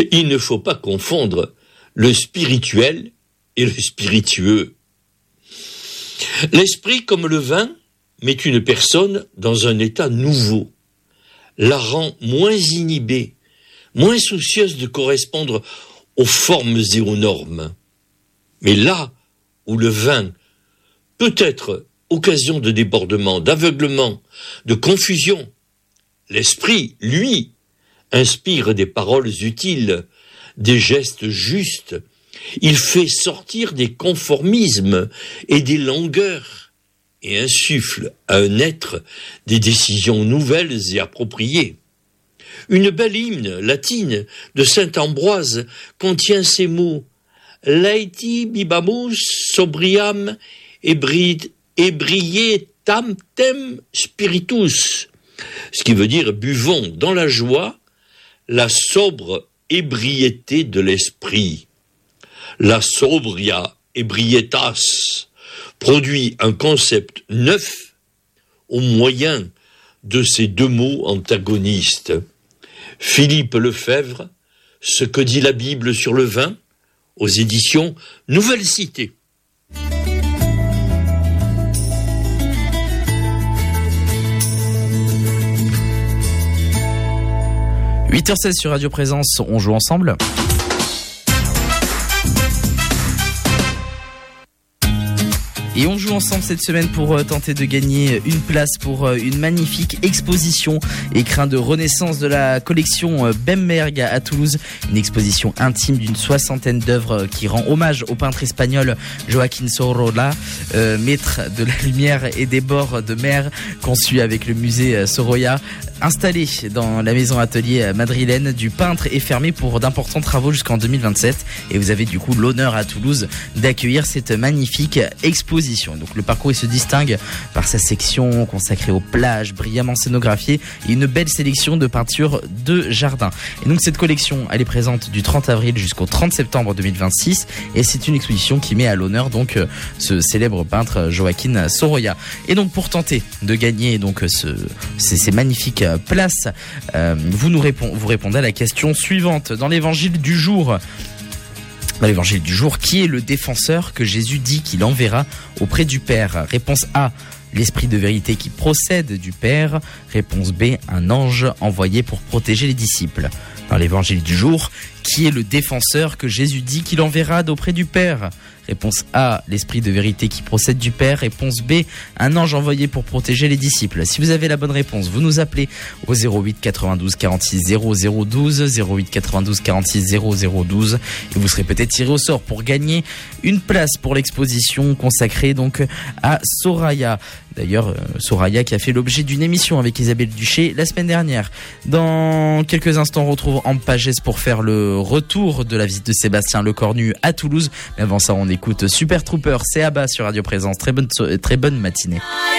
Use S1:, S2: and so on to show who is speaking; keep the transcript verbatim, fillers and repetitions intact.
S1: Il ne faut pas confondre le spirituel et le spiritueux. L'esprit, comme le vin, met une personne dans un état nouveau, la rend moins inhibée, moins soucieuse de correspondre aux formes et aux normes. Mais là où le vin peut être occasion de débordement, d'aveuglement, de confusion, l'esprit, lui, inspire des paroles utiles, des gestes justes. Il fait sortir des conformismes et des langueurs et insuffle à un être des décisions nouvelles et appropriées. Une belle hymne latine de saint Ambroise contient ces mots « Laeti bibamus sobriam ebri- ebrietam tem spiritus », ce qui veut dire « buvons dans la joie la sobre ébriété de l'esprit ». La sobria ebrietas produit un concept neuf au moyen de ces deux mots antagonistes. Philippe Lefebvre, Ce que dit la Bible sur le vin, aux éditions Nouvelle Cité.
S2: huit heures seize sur Radio Présence, on joue ensemble. Et on joue ensemble cette semaine pour tenter de gagner une place pour une magnifique exposition écrin de renaissance de la collection Bemberg à Toulouse. Une exposition intime d'une soixantaine d'œuvres qui rend hommage au peintre espagnol Joaquín Sorolla, euh, maître de la lumière et des bords de mer, conçu avec le musée Sorolla. Installé dans la maison atelier madrilène du peintre et fermé pour d'importants travaux jusqu'en deux mille vingt-sept. Et vous avez du coup l'honneur à Toulouse d'accueillir cette magnifique exposition. Donc le parcours il se distingue par sa section consacrée aux plages, brillamment scénographiée, et une belle sélection de peintures de jardin. Et donc cette collection elle est présente du trente avril jusqu'au trente septembre deux mille vingt-six et c'est une exposition qui met à l'honneur donc ce célèbre peintre Joaquín Sorolla. Et donc pour tenter de gagner donc ce, ces, ces magnifiques places, euh, vous nous répond, vous répondez à la question suivante. Dans l'évangile du jour, dans l'évangile du jour, qui est le défenseur que Jésus dit qu'il enverra auprès du Père? Réponse A, l'esprit de vérité qui procède du Père. Réponse B, un ange envoyé pour protéger les disciples. Dans l'évangile du jour, qui est le défenseur que Jésus dit qu'il enverra d'auprès du Père? Réponse A, l'esprit de vérité qui procède du Père. Réponse B, un ange envoyé pour protéger les disciples. Si vous avez la bonne réponse, vous nous appelez au zéro huit quatre-vingt-douze quarante-six zéro zéro douze, zéro huit quatre-vingt-douze quarante-six zéro zéro douze, et vous serez peut-être tiré au sort pour gagner une place pour l'exposition consacrée donc à Sorolla. D'ailleurs, Sorolla qui a fait l'objet d'une émission avec Isabelle Duché la semaine dernière. Dans quelques instants, on retrouve Amp Pagès pour faire le retour de la visite de Sébastien Lecornu à Toulouse. Mais avant ça, on écoute Super Trooper, c'est Abba sur Radio Présence. Très bonne, très bonne matinée.